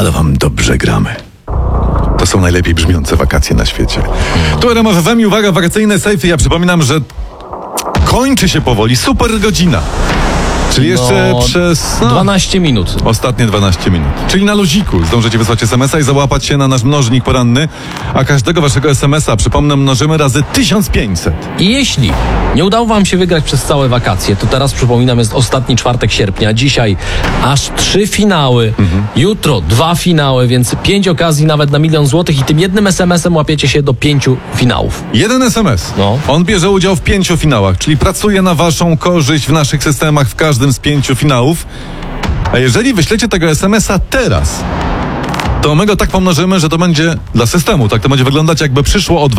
Ale wam dobrze gramy. To są najlepiej brzmiące wakacje na świecie. Tu RMF FM i uwaga, wakacyjne sejfy. Ja przypominam, że kończy się powoli super godzina. Czyli jeszcze przez 12 minut. Ostatnie 12 minut. Czyli na luziku zdążycie wysłać SMS-a i załapać się na nasz mnożnik poranny, a każdego waszego SMS-a, przypomnę, mnożymy razy 1500. I jeśli nie udało wam się wygrać przez całe wakacje, to teraz przypominam, jest ostatni czwartek sierpnia. Dzisiaj aż 3 finały. Jutro 2 finały, więc 5 okazji nawet na 1 000 000 złotych i tym jednym SMS-em łapiecie się do 5 finałów. Jeden SMS. On bierze udział w 5 finałach, czyli pracuje na waszą korzyść w naszych systemach w każdym z 5 finałów. A jeżeli wyślecie tego SMS-a teraz, to my go tak pomnożymy, że to będzie dla systemu. Tak to będzie wyglądać, jakby przyszło o